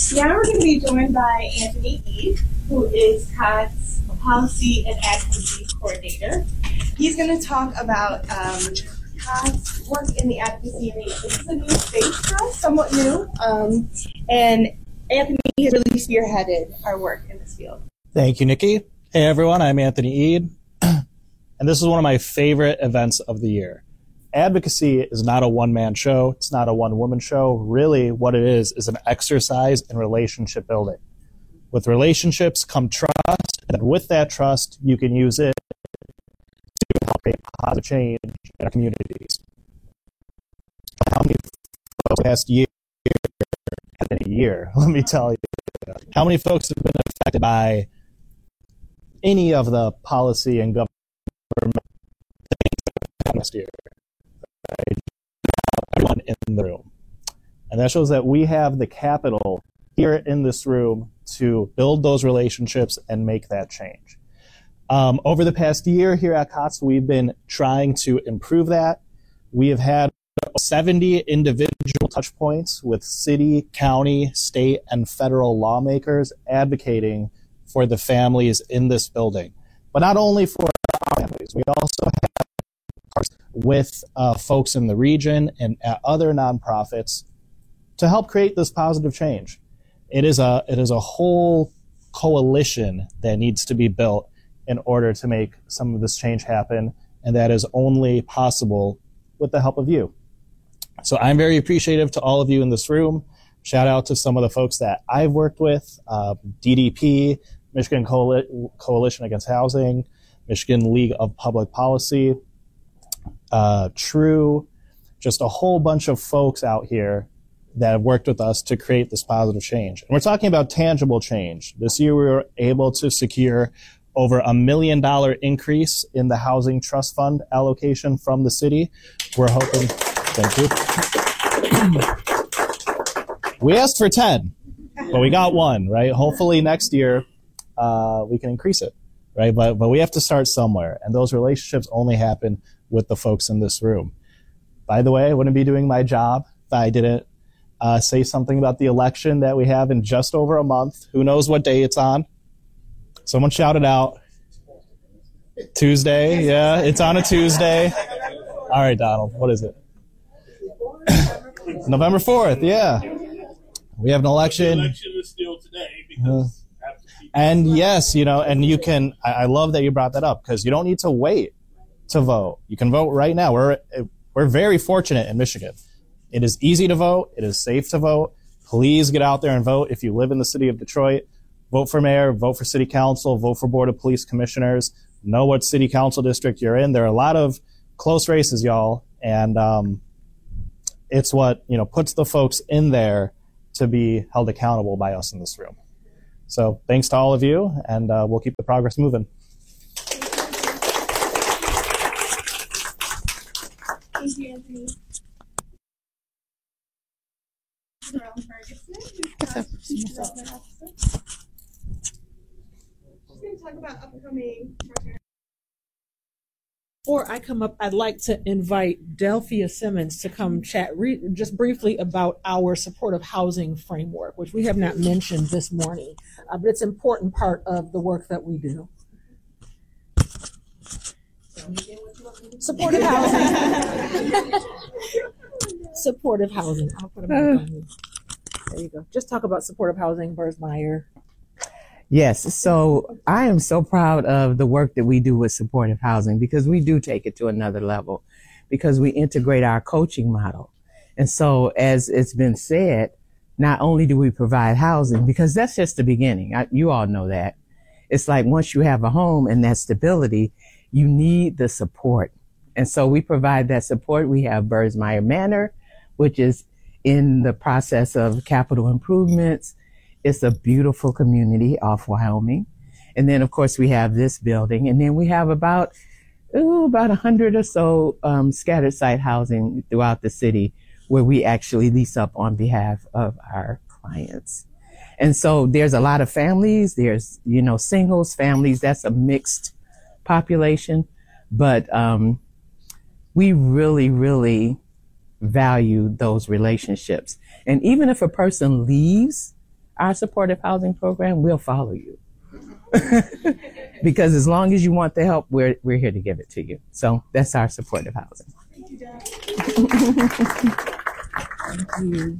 Now we're going to be joined by Anthony Ede, who is COT's Policy and Advocacy Coordinator. He's going to talk about COT's work in the advocacy arena. This is a new space for us, somewhat new, and Anthony has really spearheaded our work in this field. Thank you, Nikki. Hey, everyone. I'm Anthony Ede, and this is one of my favorite events of the year. Advocacy is not a one-man show. It's not a one-woman show. Really, what it is an exercise in relationship building. With relationships come trust, and with that trust, you can use it to help create positive change in our communities. How many folks last year, let me tell you, how many folks have been affected by any of the policy and government things last year? Right? Everyone in the room. And that shows that we have the capital here in this room to build those relationships and make that change. Over the past year here at COTS, we've been trying to improve that. We have had 70 individual touch points with city, county, state, and federal lawmakers advocating for the families in this building. But not only for our families, we also have with folks in the region and at other nonprofits to help create this positive change. It is a whole coalition that needs to be built in order to make some of this change happen, and that is only possible with the help of you. So I'm very appreciative to all of you in this room. Shout out to some of the folks that I've worked with, DDP, Michigan Coalition Against Housing, Michigan League of Public Policy, True, just a whole bunch of folks out here that have worked with us to create this positive change. And we're talking about tangible change. This year we were able to secure over $1 million increase in the Housing Trust Fund allocation from the city. We're hoping, thank you. We asked for 10, but we got 1, right? Hopefully next year we can increase it, right? But we have to start somewhere, and those relationships only happen with the folks in this room. By the way, I wouldn't be doing my job if I didn't say something about the election that we have in just over a month. Who knows what day it's on? Someone shout it out. Tuesday, yeah, it's on a Tuesday. All right, Donald, what is it? November 4th, yeah. We have an election. The election is still today because and yes, and you can, I love that you brought that up because you don't need to wait to vote. You can vote right now. We're very fortunate in Michigan. It is easy to vote. It is safe to vote. Please get out there and vote. If you live in the city of Detroit, vote for mayor, vote for city council, vote for board of police commissioners. Know what city council district you're in. There are a lot of close races, y'all, and it's what puts the folks in there to be held accountable by us in this room. So thanks to all of you, and we'll keep the progress moving. Thank you, Anthony. Ferguson, She's going to talk about upcoming. Before I come up, I'd like to invite Delphia Simmons to come chat just briefly about our supportive housing framework, which we have not mentioned this morning, but it's an important part of the work that we do. Supportive housing. Supportive housing. I'll put a mic on you. There you go. Just talk about supportive housing, Birzmeier. Yes, so I am so proud of the work that we do with supportive housing because we do take it to another level because we integrate our coaching model. And so as it's been said, not only do we provide housing, because that's just the beginning. You all know that. It's like once you have a home and that stability, you need the support. And so we provide that support. We have Birzmeier Manor, which is in the process of capital improvements. It's a beautiful community off Wyoming. And then, of course, we have this building. And then we have about 100 or so scattered site housing throughout the city where we actually lease up on behalf of our clients. And so there's a lot of families. There's, singles, families. That's a mixed population. But we really, really value those relationships. And even if a person leaves our supportive housing program, we'll follow you. Because as long as you want the help, we're here to give it to you. So that's our supportive housing. Thank you, Deb. Thank you.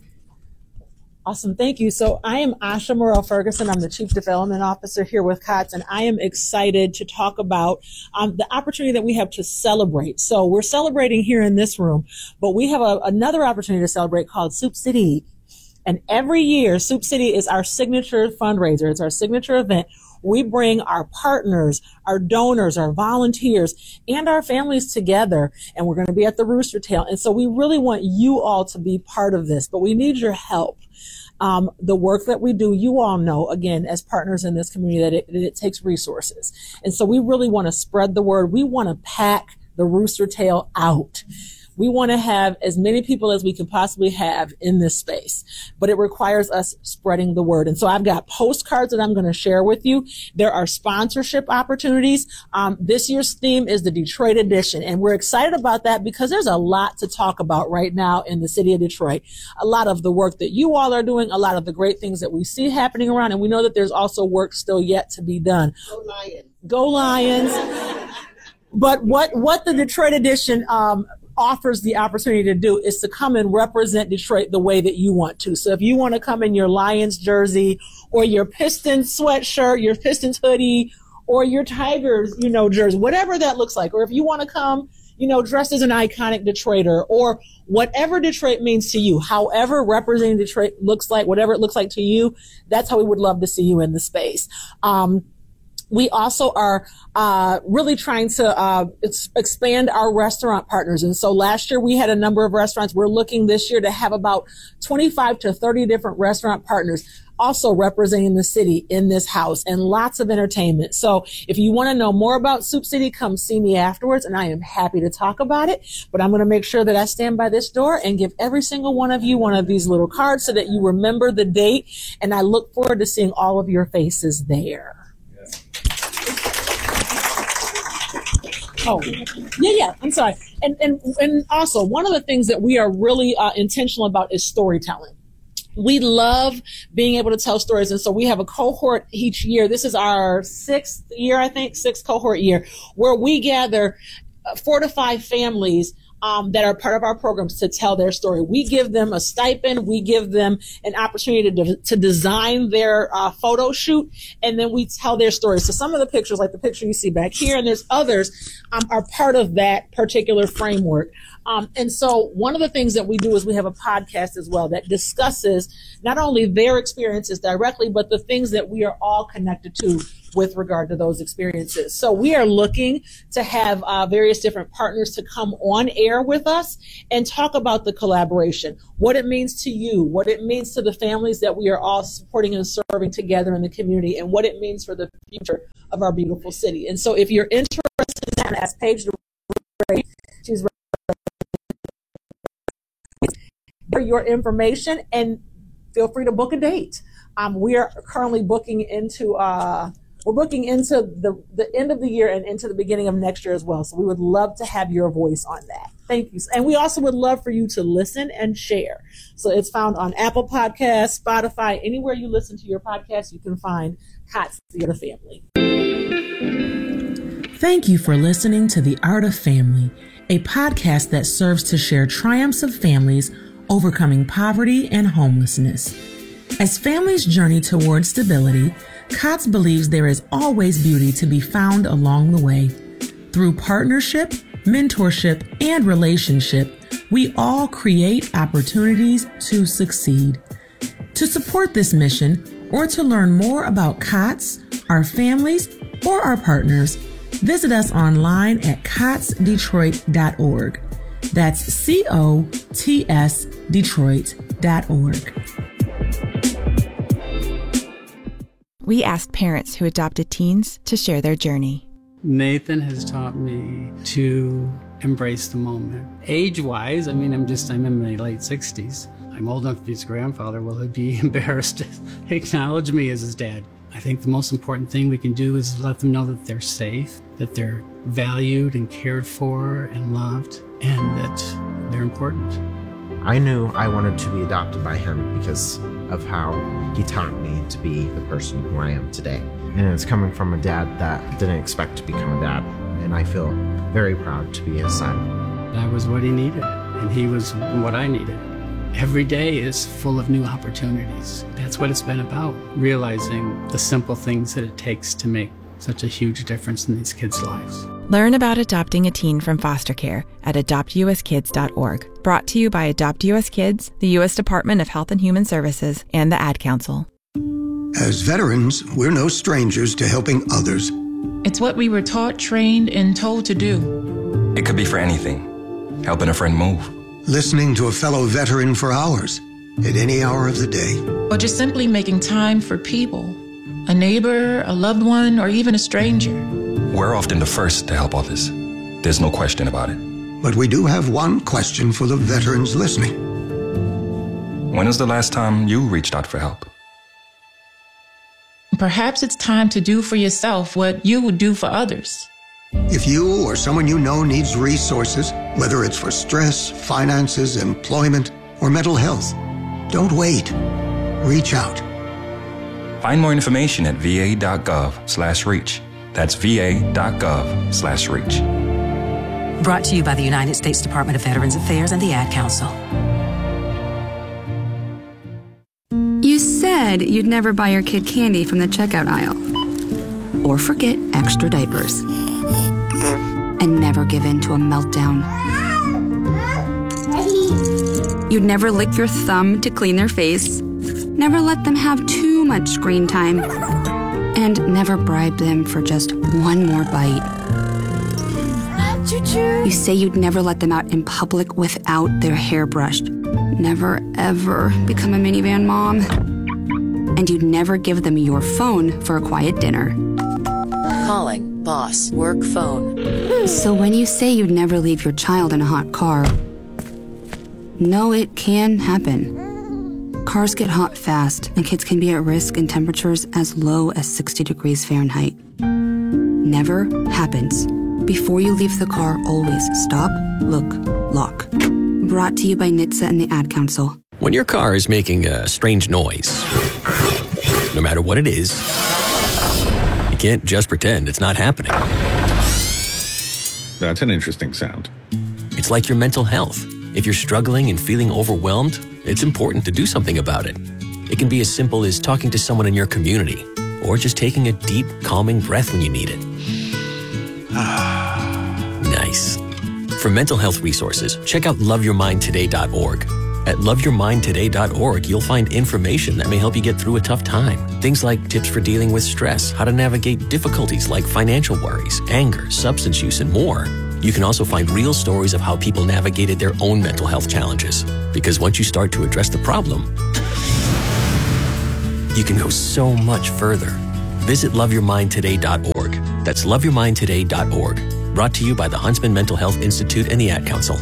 Awesome. Thank you. So I am Asha Morrell Ferguson. I'm the Chief Development Officer here with COTS, and I am excited to talk about the opportunity that we have to celebrate. So we're celebrating here in this room, but we have another opportunity to celebrate called Soup City. And every year, Soup City is our signature fundraiser. It's our signature event. We bring our partners, our donors, our volunteers, and our families together, and we're going to be at the Rooster Tail. And so we really want you all to be part of this, but we need your help. The work that we do, you all know, again, as partners in this community, that it takes resources. And so we really want to spread the word. We want to pack the Rooster Tail out. We want to have as many people as we can possibly have in this space, but it requires us spreading the word. And so I've got postcards that I'm going to share with you. There are sponsorship opportunities. This year's theme is the Detroit edition, and we're excited about that because there's a lot to talk about right now in the city of Detroit. A lot of the work that you all are doing, a lot of the great things that we see happening around, and we know that there's also work still yet to be done. Go Lions. Go Lions. But what the Detroit edition offers the opportunity to do is to come and represent Detroit the way that you want to. So if you want to come in your Lions jersey or your Pistons sweatshirt, your Pistons hoodie, or your Tigers, jersey, whatever that looks like, or if you want to come, dressed as an iconic Detroiter, or whatever Detroit means to you, however representing Detroit looks like, whatever it looks like to you, that's how we would love to see you in the space. We also are really trying to expand our restaurant partners. And so last year we had a number of restaurants. We're looking this year to have about 25 to 30 different restaurant partners also representing the city in this house, and lots of entertainment. So if you want to know more about Soup City, come see me afterwards, and I am happy to talk about it. But I'm going to make sure that I stand by this door and give every single one of you one of these little cards so that you remember the date. And I look forward to seeing all of your faces there. Oh, yeah. I'm sorry. And also, one of the things that we are really intentional about is storytelling. We love being able to tell stories. And so we have a cohort each year. This is our sixth cohort year, where we gather 4 to 5 families that are part of our programs to tell their story. We give them a stipend. We give them an opportunity to design their photo shoot, and then we tell their stories. So some of the pictures, like the picture you see back here, and there's others, are part of that particular framework. And so one of the things that we do is we have a podcast as well that discusses not only their experiences directly, but the things that we are all connected to with regard to those experiences. So we are looking to have various different partners to come on air with us and talk about the collaboration, what it means to you, what it means to the families that we are all supporting and serving together in the community, and what it means for the future of our beautiful city. And so if you're interested in that, ask Paige to she's your information and feel free to book a date. We are currently booking into the end of the year and into the beginning of next year as well. So we would love to have your voice on that. Thank you. And we also would love for you to listen and share. So it's found on Apple Podcasts, Spotify, anywhere you listen to your podcast, you can find COTS, the Art of Family. Thank you for listening to The Art of Family, a podcast that serves to share triumphs of families overcoming poverty and homelessness. As families journey towards stability, COTS believes there is always beauty to be found along the way. Through partnership, mentorship, and relationship, we all create opportunities to succeed. To support this mission, or to learn more about COTS, our families, or our partners, visit us online at cotsdetroit.org. That's COTS Detroit.org. We asked parents who adopted teens to share their journey. Nathan has taught me to embrace the moment. Age-wise, I'm in my late 60s. I'm old enough to be his grandfather. Will he be embarrassed to acknowledge me as his dad? I think the most important thing we can do is let them know that they're safe, that they're valued and cared for and loved, and that they're important. I knew I wanted to be adopted by him because of how he taught me to be the person who I am today. And it's coming from a dad that didn't expect to become a dad. And I feel very proud to be his son. That was what he needed, and he was what I needed. Every day is full of new opportunities. That's what it's been about, realizing the simple things that it takes to make such a huge difference in these kids' lives. Learn about adopting a teen from foster care at adoptuskids.org. Brought to you by Adopt US Kids, the U.S. Department of Health and Human Services, and the Ad Council. As veterans, we're no strangers to helping others. It's what we were taught, trained, and told to do. It could be for anything. Helping a friend move. Listening to a fellow veteran for hours, at any hour of the day. Or just simply making time for people. A neighbor, a loved one, or even a stranger. We're often the first to help others. There's no question about it. But we do have one question for the veterans listening. When was the last time you reached out for help? Perhaps it's time to do for yourself what you would do for others. If you or someone you know needs resources, whether it's for stress, finances, employment, or mental health, don't wait. Reach out. Find more information at va.gov/reach. That's va.gov/reach. Brought to you by the United States Department of Veterans Affairs and the Ad Council. You said you'd never buy your kid candy from the checkout aisle. Or forget extra diapers. And never give in to a meltdown. You'd never lick your thumb to clean their face. Never let them have too much screen time. And never bribe them for just one more bite. You say you'd never let them out in public without their hair brushed. Never, ever become a minivan mom. And you'd never give them your phone for a quiet dinner. Calling boss work phone. So when you say you'd never leave your child in a hot car, no, it can happen. Cars get hot fast, and kids can be at risk in temperatures as low as 60 degrees Fahrenheit. Never happens. Before you leave the car, always stop, look, lock. Brought to you by NHTSA and the Ad Council. When your car is making a strange noise, no matter what it is, you can't just pretend it's not happening. That's an interesting sound. It's like your mental health. If you're struggling and feeling overwhelmed, it's important to do something about it. It can be as simple as talking to someone in your community, or just taking a deep, calming breath when you need it. Nice. For mental health resources, check out loveyourmindtoday.org. At loveyourmindtoday.org, you'll find information that may help you get through a tough time. Things like tips for dealing with stress, how to navigate difficulties like financial worries, anger, substance use, and more. You can also find real stories of how people navigated their own mental health challenges. Because once you start to address the problem, you can go so much further. Visit loveyourmindtoday.org. That's loveyourmindtoday.org. Brought to you by the Huntsman Mental Health Institute and the Ad Council.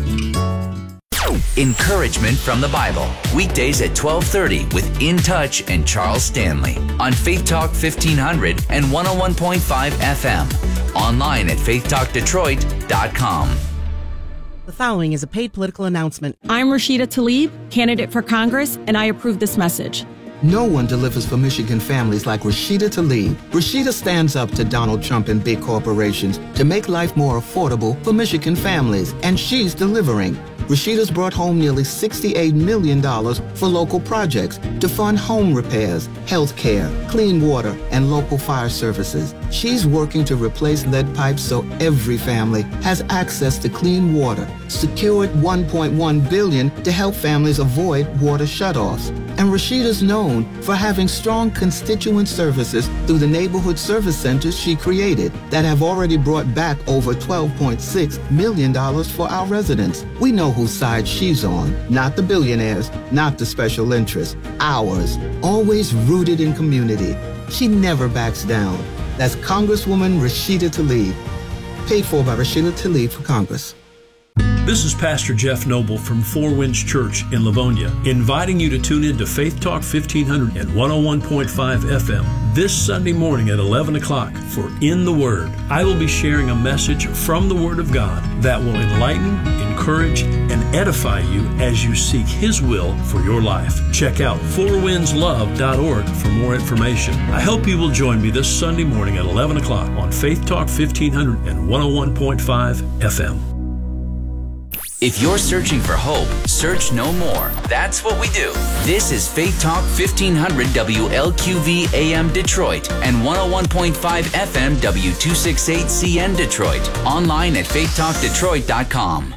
Encouragement from the Bible. Weekdays at 12:30 with In Touch and Charles Stanley on Faith Talk 1500 and 101.5 FM. Online at faithtalkdetroit.com. The following is a paid political announcement. I'm Rashida Tlaib, candidate for Congress, and I approve this message. No one delivers for Michigan families like Rashida Tlaib. Rashida stands up to Donald Trump and big corporations to make life more affordable for Michigan families, and she's delivering. Rashida's brought home nearly $68 million for local projects to fund home repairs, health care, clean water, and local fire services. She's working to replace lead pipes so every family has access to clean water, secured $1.1 billion to help families avoid water shutoffs. And Rashida's known for having strong constituent services through the neighborhood service centers she created that have already brought back over $12.6 million for our residents. We know whose side she's on, not the billionaires, not the special interests, ours, always rooted in community. She never backs down. That's Congresswoman Rashida Tlaib. Paid for by Rashida Tlaib for Congress. This is Pastor Jeff Noble from Four Winds Church in Livonia, inviting you to tune in to Faith Talk 1500 and 101.5 FM this Sunday morning at 11 o'clock for In the Word. I will be sharing a message from the Word of God that will enlighten, encourage, and edify you as you seek His will for your life. Check out fourwindslove.org for more information. I hope you will join me this Sunday morning at 11 o'clock on Faith Talk 1500 and 101.5 FM. If you're searching for hope, search no more. That's what we do. This is Faith Talk 1500 WLQV AM Detroit and 101.5 FM W268CN Detroit. Online at faithtalkdetroit.com.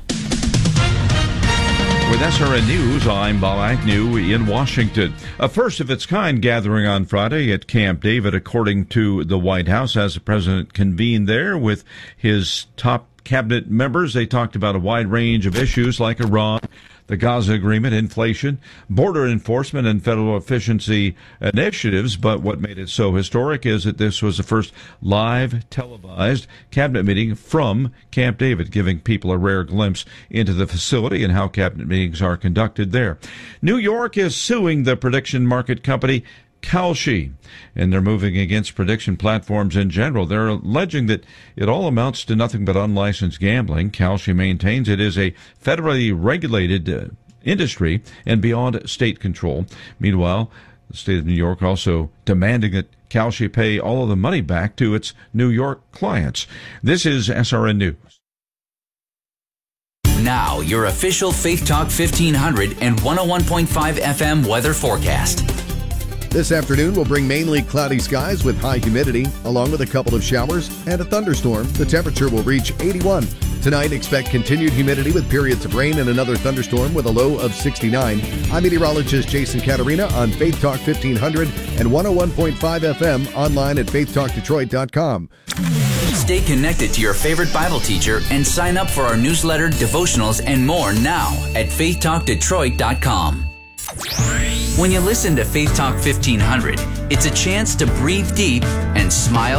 With SRN News, I'm Bob Agnew in Washington. A first-of-its-kind gathering on Friday at Camp David, according to the White House, as the president convened there with his top cabinet members. They talked about a wide range of issues like Iran, the Gaza agreement, inflation, border enforcement, and federal efficiency initiatives. But what made it so historic is that this was the first live televised cabinet meeting from Camp David, giving people a rare glimpse into the facility and how cabinet meetings are conducted there. New York is suing the prediction market company Kalshi, and they're moving against prediction platforms in general. They're alleging that it all amounts to nothing but unlicensed gambling. Kalshi maintains it is a federally regulated industry and beyond state control. Meanwhile, the state of New York also demanding that Kalshi pay all of the money back to its New York clients. This is SRN News. Now, your official Faith Talk 1500 and 101.5 FM weather forecast. This afternoon will bring mainly cloudy skies with high humidity, along with a couple of showers and a thunderstorm. The temperature will reach 81. Tonight, expect continued humidity with periods of rain and another thunderstorm with a low of 69. I'm meteorologist Jason Caterina on Faith Talk 1500 and 101.5 FM, online at faithtalkdetroit.com. Stay connected to your favorite Bible teacher and sign up for our newsletter, devotionals, and more now at faithtalkdetroit.com. When you listen to Faith Talk 1500, it's a chance to breathe deep and smile